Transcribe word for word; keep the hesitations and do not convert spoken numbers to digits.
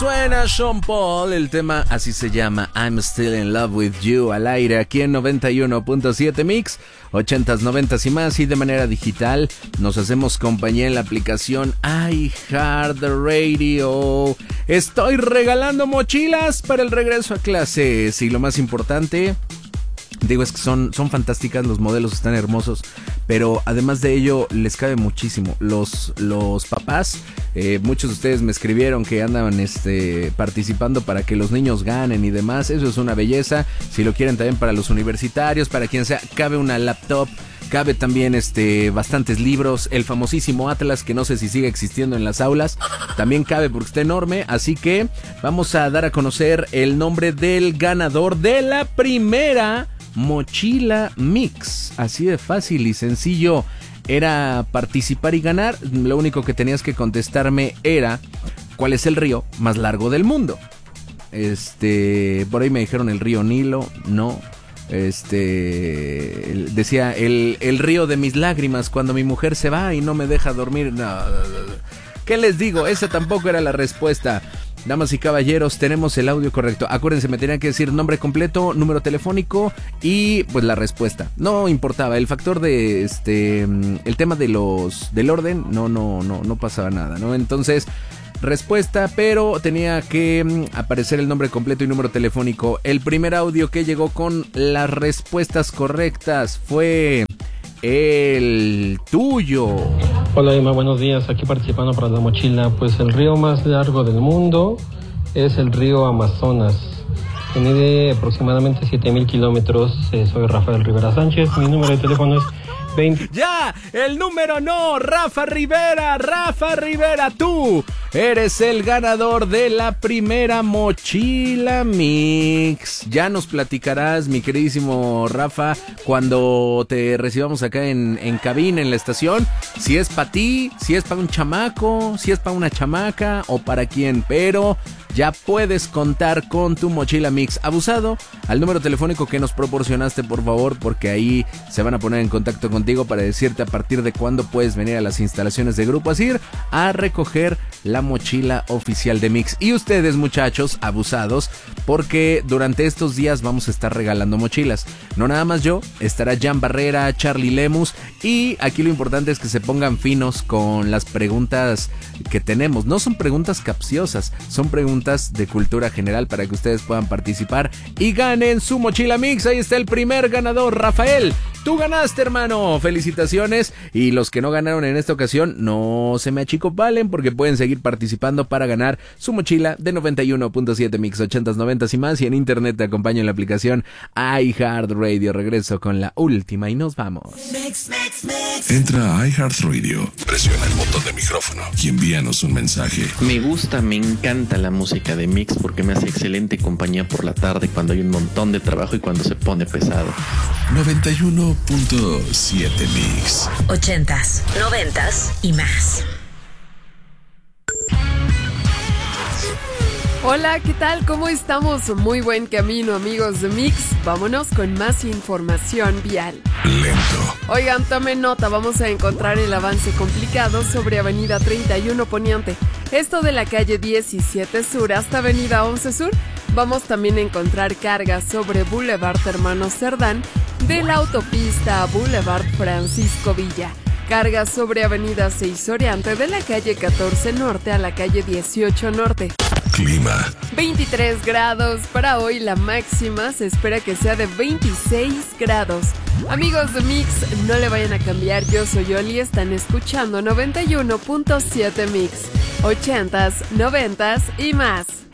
Suena Sean Paul, el tema así se llama, I'm Still in Love with You, al aire aquí en noventa y uno punto siete Mix, ochentas, noventas y más, y de manera digital nos hacemos compañía en la aplicación iHeartRadio. Estoy regalando mochilas para el regreso a clases, y lo más importante, digo, es que son, son fantásticas, los modelos están hermosos, pero además de ello les cabe muchísimo. Los, los papás, eh, muchos de ustedes me escribieron que andan este, participando para que los niños ganen y demás. Eso es una belleza. Si lo quieren también para los universitarios, para quien sea, cabe una laptop. Cabe también este, bastantes libros, el famosísimo Atlas, que no sé si sigue existiendo en las aulas, también cabe porque está enorme, así que vamos a dar a conocer el nombre del ganador de la primera mochila Mix. Así de fácil y sencillo era participar y ganar. Lo único que tenías que contestarme era ¿cuál es el río más largo del mundo? Este, por ahí me dijeron el río Nilo, no. Este, decía el, el río de mis lágrimas cuando mi mujer se va y no me deja dormir. No, ¿qué les digo? Esa tampoco era la respuesta. Damas y caballeros, tenemos el audio correcto. Acuérdense, me tenían que decir nombre completo, número telefónico y pues la respuesta. No importaba, el factor de este, el tema de los, del orden, no, no, no, no pasaba nada, ¿no? Entonces, respuesta, pero tenía que aparecer el nombre completo y número telefónico. El primer audio que llegó con las respuestas correctas fue el tuyo. Hola Emma, buenos días, aquí participando para la mochila. Pues el río más largo del mundo es el río Amazonas, que mide aproximadamente siete mil kilómetros. Eh, soy Rafael Rivera Sánchez, mi número de teléfono es veinte. ¡Ya! ¡El número no! ¡Rafa Rivera! ¡Rafa Rivera! ¡Tú eres el ganador de la primera mochila Mix! Ya nos platicarás, mi queridísimo Rafa, cuando te recibamos acá en, en cabina, en la estación, si es para ti, si es para un chamaco, si es para una chamaca o para quién, pero ya puedes contar con tu mochila Mix. Abusado, al número telefónico que nos proporcionaste, por favor, porque ahí se van a poner en contacto contigo para decirte a partir de cuándo puedes venir a las instalaciones de Grupo Asir a recoger la mochila oficial de Mix. Y ustedes, muchachos, abusados, porque durante estos días vamos a estar regalando mochilas. No nada más yo, estará Jan Barrera, Charlie Lemus, y aquí lo importante es que se pongan finos con las preguntas que tenemos. No son preguntas capciosas, son preguntas de cultura general para que ustedes puedan participar y ganen su mochila Mix. Ahí está el primer ganador, Rafael. Tú ganaste, hermano. Felicitaciones. Y los que no ganaron en esta ocasión, no se me achicopalen porque pueden seguir participando para ganar su mochila de noventa y uno punto siete Mix, ochentas, noventas y más. Y en internet te acompaño en la aplicación iHeartRadio. Regreso con la última y nos vamos. Mix, mix, mix. Entra a iHeartRadio, presiona el botón de micrófono y envíanos un mensaje. Me gusta, me encanta la música de Mix porque me hace excelente compañía por la tarde cuando hay un montón de trabajo y cuando se pone pesado. noventa y uno punto siete Mix. Ochentas, noventas y más. Hola, ¿qué tal? ¿Cómo estamos? Muy buen camino, amigos de Mix. Vámonos con más información vial. Lento. Oigan, tomen nota, vamos a encontrar el avance complicado sobre Avenida treinta y uno Poniente. Esto de la calle diecisiete Sur hasta Avenida once Sur. Vamos también a encontrar cargas sobre Boulevard Hermanos Cerdán, de la autopista a Boulevard Francisco Villa. Cargas sobre Avenida seis Oriente, de la calle catorce Norte a la calle dieciocho Norte. Clima. veintitrés grados para hoy, la máxima se espera que sea de veintiséis grados. Amigos de Mix, no le vayan a cambiar, yo soy Oli, están escuchando noventa y uno punto siete Mix, ochentas, noventas y más.